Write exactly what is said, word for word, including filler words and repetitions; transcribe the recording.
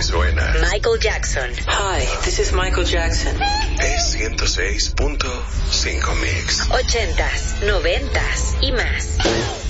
que suena. Michael Jackson. Hi, this is Michael Jackson. Es ciento seis punto cinco Mix. Ochentas, noventas y más.